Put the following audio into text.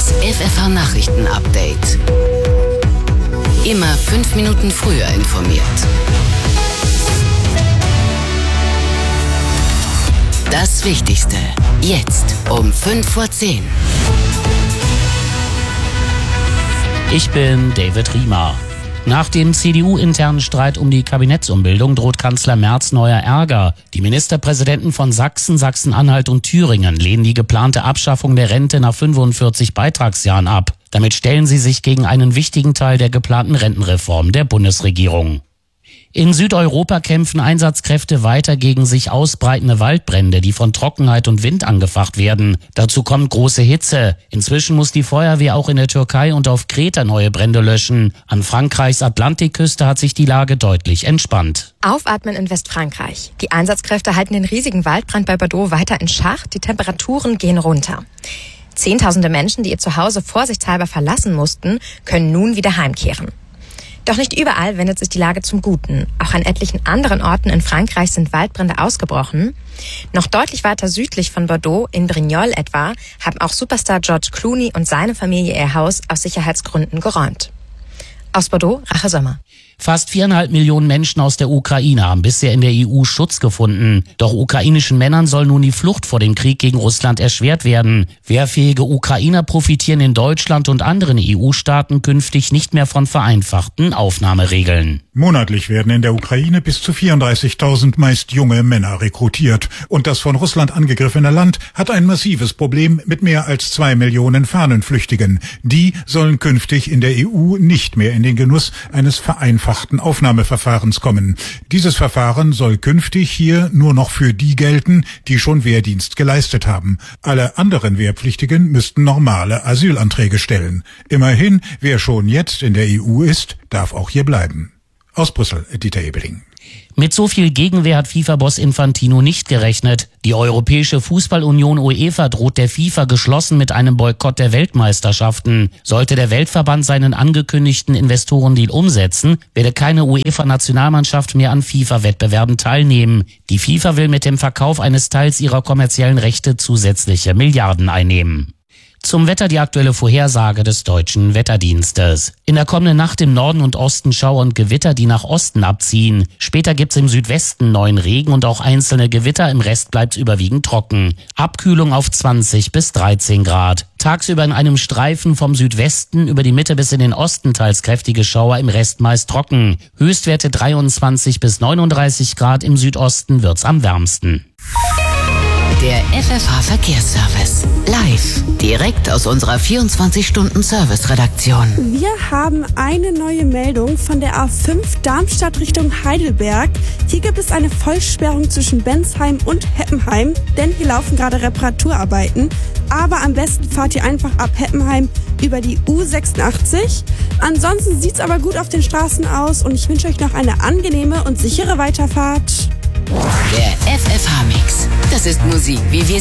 Das FFH-Nachrichten-Update. Immer 5 Minuten früher informiert. Das Wichtigste. Jetzt um 5:10 Uhr. Ich bin David Riemer. Nach dem CDU-internen Streit um die Kabinettsumbildung droht Kanzler Merz neuer Ärger. Die Ministerpräsidenten von Sachsen, Sachsen-Anhalt und Thüringen lehnen die geplante Abschaffung der Rente nach 45 Beitragsjahren ab. Damit stellen sie sich gegen einen wichtigen Teil der geplanten Rentenreform der Bundesregierung. In Südeuropa kämpfen Einsatzkräfte weiter gegen sich ausbreitende Waldbrände, die von Trockenheit und Wind angefacht werden. Dazu kommt große Hitze. Inzwischen muss die Feuerwehr auch in der Türkei und auf Kreta neue Brände löschen. An Frankreichs Atlantikküste hat sich die Lage deutlich entspannt. Aufatmen in Westfrankreich. Die Einsatzkräfte halten den riesigen Waldbrand bei Bordeaux weiter in Schach. Die Temperaturen gehen runter. Zehntausende Menschen, die ihr Zuhause vorsichtshalber verlassen mussten, können nun wieder heimkehren. Doch nicht überall wendet sich die Lage zum Guten. Auch an etlichen anderen Orten in Frankreich sind Waldbrände ausgebrochen. Noch deutlich weiter südlich von Bordeaux, in Brignoles etwa, haben auch Superstar George Clooney und seine Familie ihr Haus aus Sicherheitsgründen geräumt. Aus Bordeaux, Rache Sommer. Fast 4,5 Millionen Menschen aus der Ukraine haben bisher in der EU Schutz gefunden. Doch ukrainischen Männern soll nun die Flucht vor dem Krieg gegen Russland erschwert werden. Wehrfähige Ukrainer profitieren in Deutschland und anderen EU-Staaten künftig nicht mehr von vereinfachten Aufnahmeregeln. Monatlich werden in der Ukraine bis zu 34.000 meist junge Männer rekrutiert. Und das von Russland angegriffene Land hat ein massives Problem mit mehr als 2 Millionen Fahnenflüchtigen. Die sollen künftig in der EU nicht mehr in den Genuss eines vereinfachten Aufnahmeverfahrens kommen. Dieses Verfahren soll künftig hier nur noch für die gelten, die schon Wehrdienst geleistet haben. Alle anderen Wehrpflichtigen müssten normale Asylanträge stellen. Immerhin, wer schon jetzt in der EU ist, darf auch hier bleiben. Aus Brüssel, Dieter Ebeling. Mit so viel Gegenwehr hat FIFA-Boss Infantino nicht gerechnet. Die Europäische Fußballunion UEFA droht der FIFA geschlossen mit einem Boykott der Weltmeisterschaften. Sollte der Weltverband seinen angekündigten Investorendeal umsetzen, werde keine UEFA-Nationalmannschaft mehr an FIFA-Wettbewerben teilnehmen. Die FIFA will mit dem Verkauf eines Teils ihrer kommerziellen Rechte zusätzliche Milliarden einnehmen. Zum Wetter die aktuelle Vorhersage des Deutschen Wetterdienstes. In der kommenden Nacht im Norden und Osten Schauer und Gewitter, die nach Osten abziehen. Später gibt's im Südwesten neuen Regen und auch einzelne Gewitter. Im Rest bleibt's überwiegend trocken. Abkühlung auf 20 bis 13 Grad. Tagsüber in einem Streifen vom Südwesten über die Mitte bis in den Osten teils kräftige Schauer, im Rest meist trocken. Höchstwerte 23 bis 39 Grad. Im Südosten wird's am wärmsten. Der FFH-Verkehrsservice. Live. Direkt aus unserer 24-Stunden-Service-Redaktion. Wir haben eine neue Meldung von der A5 Darmstadt Richtung Heidelberg. Hier gibt es eine Vollsperrung zwischen Bensheim und Heppenheim, denn hier laufen gerade Reparaturarbeiten. Aber am besten fahrt ihr einfach ab Heppenheim über die U86. Ansonsten sieht's aber gut auf den Straßen aus und ich wünsche euch noch eine angenehme und sichere Weiterfahrt. Der FFH-Mix. Das ist Musik, wie wir